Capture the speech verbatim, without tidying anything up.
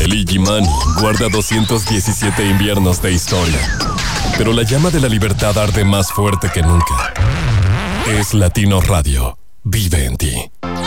El Igimani guarda doscientos diecisiete inviernos de historia, pero la llama de la libertad arde más fuerte que nunca. Es Latino Radio. Vive en ti.